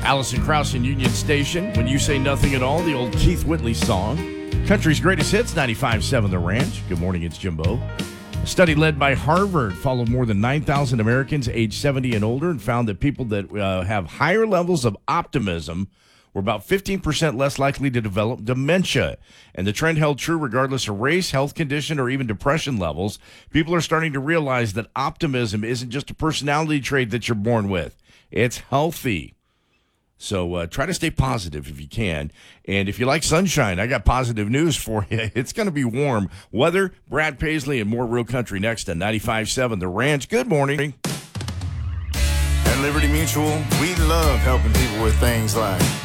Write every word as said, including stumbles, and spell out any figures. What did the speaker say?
Alison Krauss in Union Station, When You Say Nothing at All, the old Keith Whitley song. Country's Greatest Hits, ninety-five point seven The Ranch. Good morning, it's Jimbo. A study led by Harvard followed more than nine thousand Americans age seventy and older and found that people that uh, have higher levels of optimism were about fifteen percent less likely to develop dementia. And the trend held true regardless of race, health condition, or even depression levels. People are starting to realize that optimism isn't just a personality trait that you're born with. It's healthy. So uh, try to stay positive if you can. And if you like sunshine, I got positive news for you. It's going to be warm. Weather, Brad Paisley, and more Real Country next on ninety-five point seven The Ranch. Good morning. At Liberty Mutual, we love helping people with things like